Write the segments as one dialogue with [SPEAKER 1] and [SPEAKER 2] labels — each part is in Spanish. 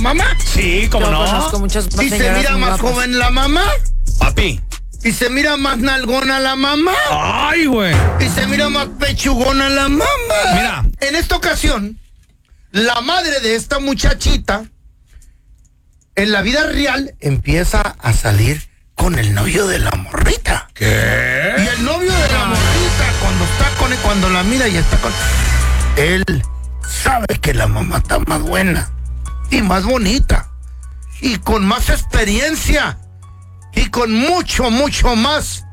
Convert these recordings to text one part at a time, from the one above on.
[SPEAKER 1] mamá?
[SPEAKER 2] Sí, ¿cómo
[SPEAKER 3] Yo
[SPEAKER 2] no?
[SPEAKER 3] conozco muchas
[SPEAKER 1] ¿Y se
[SPEAKER 3] señoras
[SPEAKER 1] mira
[SPEAKER 3] muy
[SPEAKER 1] más
[SPEAKER 3] guapas.
[SPEAKER 1] joven la mamá?
[SPEAKER 2] Papi.
[SPEAKER 1] ¿Y se mira más nalgona la mamá?
[SPEAKER 2] Ay, güey.
[SPEAKER 1] ¿Y se mira más pechugona la mamá?
[SPEAKER 2] Mira.
[SPEAKER 1] En esta ocasión, la madre de esta muchachita, en la vida real, empieza a salir con el novio de la morrita.
[SPEAKER 2] ¿Qué?
[SPEAKER 1] Y el novio de la morrita, cuando está con él, cuando la mira y está con él, sabe que la mamá está más buena y más bonita y con más experiencia y con mucho más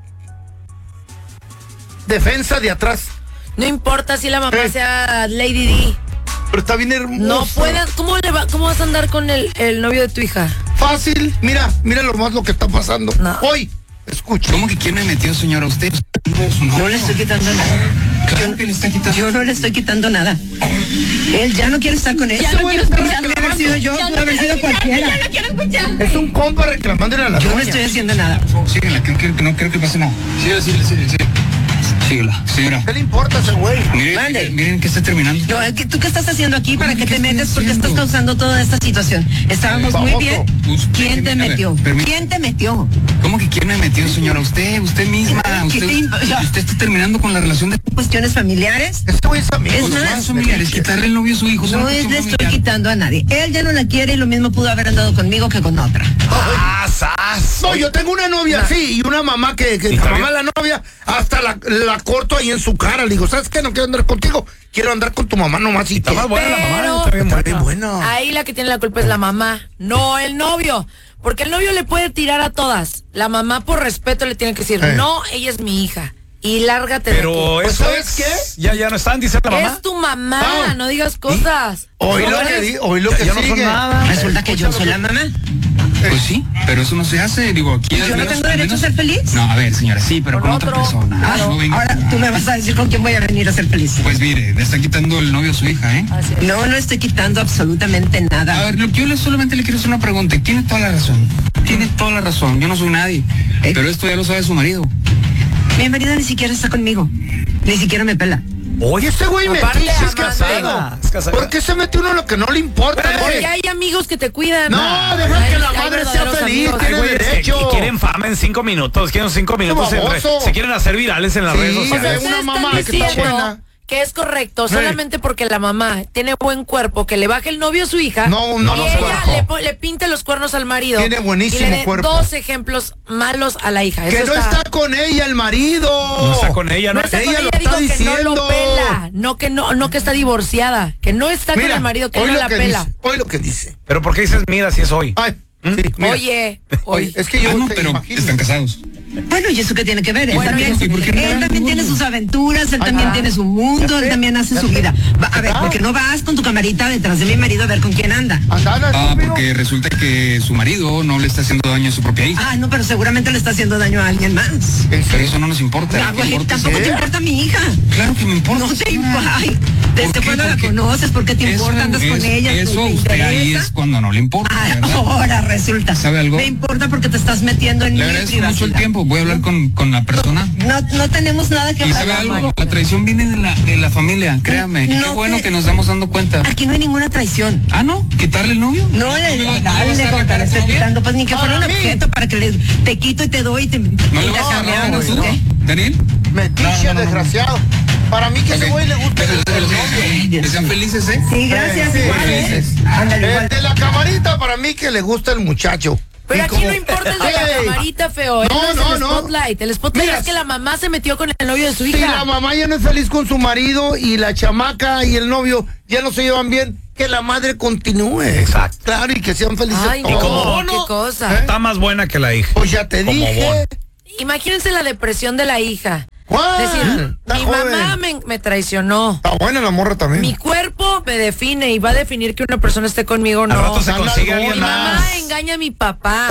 [SPEAKER 1] defensa de atrás.
[SPEAKER 3] No importa si la mamá
[SPEAKER 1] Eh.
[SPEAKER 3] sea Lady D.
[SPEAKER 1] Pero está bien hermoso.
[SPEAKER 3] No puedan. ¿Cómo vas a andar con el novio de tu hija?
[SPEAKER 1] Fácil, mira lo más lo que está pasando.
[SPEAKER 3] No.
[SPEAKER 1] Hoy, escucha.
[SPEAKER 4] ¿Cómo que quién me metió, señora? Usted
[SPEAKER 5] No le estoy quitando nada.
[SPEAKER 4] Claro que le está quitando.
[SPEAKER 5] Yo no le estoy quitando nada. Él ya no quiere estar con él.
[SPEAKER 1] Ya no quiero estar
[SPEAKER 5] Pudo haber sido yo, pudo haber sido cualquiera.
[SPEAKER 1] Es un compa reclamándole a la
[SPEAKER 5] Yo no
[SPEAKER 1] doña.
[SPEAKER 5] estoy haciendo nada.
[SPEAKER 4] Síguela, que no creo que pase nada. Síguela. Síguela, señora.
[SPEAKER 1] ¿Qué le importa a ese güey?
[SPEAKER 5] Mande.
[SPEAKER 4] Miren que está terminando.
[SPEAKER 5] No, ¿tú qué estás haciendo aquí? ¿Para
[SPEAKER 4] ¿Cómo
[SPEAKER 5] qué
[SPEAKER 4] que
[SPEAKER 5] te
[SPEAKER 4] qué
[SPEAKER 5] metes?
[SPEAKER 4] estoy
[SPEAKER 5] ¿Por qué estás
[SPEAKER 4] haciendo?
[SPEAKER 5] causando toda esta situación? Estábamos muy
[SPEAKER 1] baboso.
[SPEAKER 5] bien. ¿Quién te
[SPEAKER 4] A ver,
[SPEAKER 5] metió?
[SPEAKER 4] permítame.
[SPEAKER 5] ¿Quién te metió?
[SPEAKER 4] ¿Cómo que quién me metió, señora? Usted misma.
[SPEAKER 5] ¿Qué te imp-
[SPEAKER 4] Usted está terminando con la relación de
[SPEAKER 5] ¿Cuestiones familiares?
[SPEAKER 1] Este güey es amigo.
[SPEAKER 5] Es
[SPEAKER 1] ¿no?
[SPEAKER 5] más,
[SPEAKER 4] los familiares. Quitarle el novio a su hijo. es una
[SPEAKER 5] No
[SPEAKER 4] cuestión
[SPEAKER 5] le estoy
[SPEAKER 4] familiar.
[SPEAKER 5] quitando a nadie. Él ya no la quiere y lo mismo pudo haber andado conmigo que con otra.
[SPEAKER 1] No, yo tengo una novia así y una mamá que la
[SPEAKER 2] está
[SPEAKER 1] mamá de la novia hasta la corto ahí en su cara. Le digo, ¿sabes qué? No quiero andar contigo. Quiero andar con tu mamá nomás. Y
[SPEAKER 2] Está más buena la mamá. Está bien
[SPEAKER 1] Está
[SPEAKER 2] buena.
[SPEAKER 1] bien buena.
[SPEAKER 3] Ahí la que tiene la culpa es la mamá, no el novio. Porque el novio le puede tirar a todas. La mamá por respeto le tiene que decir, no, ella es mi hija. Y lárgate
[SPEAKER 2] Pero
[SPEAKER 3] de aquí.
[SPEAKER 1] Pues,
[SPEAKER 2] eso
[SPEAKER 1] ¿sabes
[SPEAKER 2] es...
[SPEAKER 1] qué?
[SPEAKER 2] Ya no están, dice la mamá.
[SPEAKER 3] Es tu mamá,
[SPEAKER 1] Ah.
[SPEAKER 3] no digas cosas.
[SPEAKER 1] Hoy
[SPEAKER 3] No
[SPEAKER 1] lo que
[SPEAKER 3] eres-
[SPEAKER 1] di, hoy lo que
[SPEAKER 2] Ya no
[SPEAKER 1] sigue.
[SPEAKER 2] son nada.
[SPEAKER 5] Resulta que yo soy la mamá.
[SPEAKER 4] Pues sí, pero eso no se hace. Digo, aquí
[SPEAKER 5] ¿Yo
[SPEAKER 4] al
[SPEAKER 5] no
[SPEAKER 4] menos-
[SPEAKER 5] tengo
[SPEAKER 4] al
[SPEAKER 5] derecho a
[SPEAKER 4] menos-
[SPEAKER 5] ser feliz?
[SPEAKER 4] No, a ver, señora, sí, pero con otra
[SPEAKER 3] otro.
[SPEAKER 4] persona.
[SPEAKER 5] Ah,
[SPEAKER 4] No venga.
[SPEAKER 5] ahora tú me vas a decir con quién voy a venir a ser feliz.
[SPEAKER 4] Pues mire, le está quitando el novio a su hija, ¿eh?
[SPEAKER 3] Así es.
[SPEAKER 5] No estoy quitando absolutamente
[SPEAKER 4] A
[SPEAKER 5] nada.
[SPEAKER 4] ver, solamente le quiero hacer una pregunta. Tiene toda la razón. Tiene toda la razón. Yo no soy nadie. Pero esto ya lo sabe su marido.
[SPEAKER 5] Mi marido ni siquiera está conmigo. Ni siquiera me pela.
[SPEAKER 1] Oye, este güey
[SPEAKER 3] Aparte,
[SPEAKER 1] metiche, es
[SPEAKER 3] amante.
[SPEAKER 1] casado.
[SPEAKER 2] Es casado.
[SPEAKER 1] ¿Por qué se mete uno en lo que no le importa?
[SPEAKER 3] Porque hay amigos que te cuidan.
[SPEAKER 1] No, deja
[SPEAKER 3] Hay-
[SPEAKER 1] que la
[SPEAKER 3] hay
[SPEAKER 1] madre sea
[SPEAKER 3] verdaderos
[SPEAKER 1] feliz.
[SPEAKER 3] amigos.
[SPEAKER 1] Tiene
[SPEAKER 2] Ay, güey,
[SPEAKER 1] derecho.
[SPEAKER 2] y quieren fama en 5 minutos. Quieren 5 minutos.
[SPEAKER 1] baboso.
[SPEAKER 2] Se quieren hacer virales en las
[SPEAKER 1] Sí,
[SPEAKER 2] redes
[SPEAKER 1] o sea,
[SPEAKER 2] sociales.
[SPEAKER 1] una
[SPEAKER 3] Ustedes
[SPEAKER 1] mamá
[SPEAKER 3] están
[SPEAKER 1] que está
[SPEAKER 3] diciendo
[SPEAKER 1] buena.
[SPEAKER 3] que es correcto solamente porque la mamá tiene buen cuerpo, que le baje el novio a su hija.
[SPEAKER 1] No,
[SPEAKER 3] y
[SPEAKER 1] no,
[SPEAKER 3] ella
[SPEAKER 1] cuerpo.
[SPEAKER 3] le pinte los cuernos al marido.
[SPEAKER 1] Tiene buenísimo
[SPEAKER 3] y le dé
[SPEAKER 1] cuerpo.
[SPEAKER 3] 2 ejemplos malos a la hija.
[SPEAKER 1] Que
[SPEAKER 3] Eso
[SPEAKER 1] no está con ella el marido.
[SPEAKER 2] No está con ella, ¿no?
[SPEAKER 3] No está con
[SPEAKER 1] ella
[SPEAKER 3] ella,
[SPEAKER 1] lo
[SPEAKER 3] digo
[SPEAKER 1] está
[SPEAKER 3] que no lo
[SPEAKER 1] diciendo.
[SPEAKER 3] pela. No que está divorciada. Que no está con
[SPEAKER 1] Mira,
[SPEAKER 3] el marido, que
[SPEAKER 1] hoy
[SPEAKER 3] no
[SPEAKER 1] lo
[SPEAKER 3] la
[SPEAKER 1] que
[SPEAKER 3] pela.
[SPEAKER 1] dice, hoy lo que dice.
[SPEAKER 2] Pero ¿por qué dices, mira, si es hoy?
[SPEAKER 1] Ay, sí, mira.
[SPEAKER 3] Oye,
[SPEAKER 1] Es que yo
[SPEAKER 4] Ah, no,
[SPEAKER 1] te
[SPEAKER 4] pero
[SPEAKER 1] imagino.
[SPEAKER 4] están casados.
[SPEAKER 5] Bueno, ¿y eso qué tiene que ver? Él
[SPEAKER 3] Bueno,
[SPEAKER 5] también,
[SPEAKER 4] ¿y por qué no?
[SPEAKER 5] él también tiene sus aventuras, él también tiene su mundo, él también hace su vida. A ver, ¿por qué no vas con tu camarita detrás de mi marido a ver con quién anda?
[SPEAKER 1] Andala,
[SPEAKER 4] Ah,
[SPEAKER 1] estúpido.
[SPEAKER 4] porque resulta que su marido no le está haciendo daño a su propia hija.
[SPEAKER 5] Ah, no, pero seguramente le está haciendo daño a alguien más.
[SPEAKER 1] ¿En
[SPEAKER 4] Pero
[SPEAKER 1] serio?
[SPEAKER 4] eso no nos importa.
[SPEAKER 5] Ah,
[SPEAKER 4] Lo que
[SPEAKER 5] güey,
[SPEAKER 4] importa es-
[SPEAKER 5] tampoco te importa mi hija.
[SPEAKER 4] Claro que me importa.
[SPEAKER 5] No te
[SPEAKER 4] señora.
[SPEAKER 5] importa. Ay, ¿desde
[SPEAKER 4] ¿Por qué?
[SPEAKER 5] cuándo la
[SPEAKER 4] Porque
[SPEAKER 5] conoces? ¿Por qué te
[SPEAKER 4] eso
[SPEAKER 5] importa? ¿Andas con
[SPEAKER 4] es-
[SPEAKER 5] ella?
[SPEAKER 4] Eso
[SPEAKER 5] ¿Te
[SPEAKER 4] usted ahí
[SPEAKER 5] interesa?
[SPEAKER 4] es cuando no le importa,
[SPEAKER 5] Ay,
[SPEAKER 4] ¿verdad?
[SPEAKER 5] ahora resulta.
[SPEAKER 4] ¿Sabe algo?
[SPEAKER 5] Me importa porque te estás metiendo en
[SPEAKER 4] Le
[SPEAKER 5] mi
[SPEAKER 4] agradezco mucho el
[SPEAKER 5] privacidad.
[SPEAKER 4] tiempo. Voy a hablar con la persona.
[SPEAKER 5] No tenemos nada que
[SPEAKER 4] Y sabe
[SPEAKER 5] hablar.
[SPEAKER 4] algo, la traición viene de la familia, créame. Y qué
[SPEAKER 5] No
[SPEAKER 4] bueno
[SPEAKER 5] te-
[SPEAKER 4] que nos estamos dando cuenta.
[SPEAKER 5] Aquí no hay ninguna traición.
[SPEAKER 4] Ah, ¿no? ¿Quitarle el novio?
[SPEAKER 5] No
[SPEAKER 4] me va-
[SPEAKER 5] le
[SPEAKER 4] me va a
[SPEAKER 5] dale
[SPEAKER 4] hacer
[SPEAKER 5] con
[SPEAKER 4] la
[SPEAKER 5] que le
[SPEAKER 4] cara
[SPEAKER 5] estés
[SPEAKER 4] todo bien?
[SPEAKER 5] quitando, pues ni que fuera un
[SPEAKER 1] Para mí.
[SPEAKER 5] objeto para que te quito y te doy y te
[SPEAKER 4] No le vas a
[SPEAKER 5] intercambiamos,
[SPEAKER 4] dar,
[SPEAKER 5] ¿o
[SPEAKER 4] ¿no?
[SPEAKER 5] qué?
[SPEAKER 4] ¿Daniel?
[SPEAKER 1] Metiche, desgraciado. Para mí que ese güey le gusta el novio.
[SPEAKER 4] Que sean felices, ¿eh?
[SPEAKER 5] Sí, gracias,
[SPEAKER 1] Sí,
[SPEAKER 5] igual, ¿eh? Ándale,
[SPEAKER 1] El
[SPEAKER 5] igual.
[SPEAKER 1] de la camarita, para mí que le gusta el muchacho.
[SPEAKER 3] Pero
[SPEAKER 1] Y
[SPEAKER 3] aquí
[SPEAKER 1] como-
[SPEAKER 3] no importa el de la
[SPEAKER 1] Ey,
[SPEAKER 3] camarita, feo. Él
[SPEAKER 1] No,
[SPEAKER 3] no es
[SPEAKER 1] no,
[SPEAKER 3] el
[SPEAKER 1] no.
[SPEAKER 3] spotlight. El spotlight
[SPEAKER 1] Mira,
[SPEAKER 3] es que la mamá se metió con el novio de su
[SPEAKER 1] Si
[SPEAKER 3] hija.
[SPEAKER 1] la mamá ya no es feliz con su marido y la chamaca y el novio ya no se llevan bien, que la madre continúe.
[SPEAKER 2] Exacto.
[SPEAKER 1] Claro, y que sean felices
[SPEAKER 3] Ay,
[SPEAKER 1] todos.
[SPEAKER 3] no,
[SPEAKER 2] como bono,
[SPEAKER 3] qué cosa.
[SPEAKER 2] Está más buena que la hija.
[SPEAKER 1] Pues ya te
[SPEAKER 2] Como
[SPEAKER 1] dije.
[SPEAKER 2] bono.
[SPEAKER 3] Imagínense la depresión de la hija.
[SPEAKER 1] ¿Cuál?
[SPEAKER 3] Decir,
[SPEAKER 1] Está
[SPEAKER 3] mi
[SPEAKER 1] joven.
[SPEAKER 3] mamá me traicionó.
[SPEAKER 1] Está buena la morra también.
[SPEAKER 3] Mi cuerpo me define y va a definir que una persona esté conmigo o
[SPEAKER 2] Al
[SPEAKER 3] no.
[SPEAKER 2] rato se
[SPEAKER 1] Anda
[SPEAKER 2] consigue
[SPEAKER 1] algo,
[SPEAKER 2] alguien
[SPEAKER 3] Mi mamá
[SPEAKER 2] más.
[SPEAKER 3] engaña a mi papá.